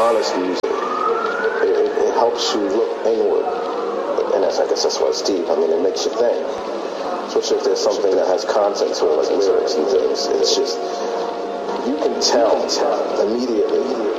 honest music, it helps you look inward. And I guess that's why it's deep. I mean, it makes you think. Especially if there's something that has content to it, like lyrics and things. It's just, you can tell immediately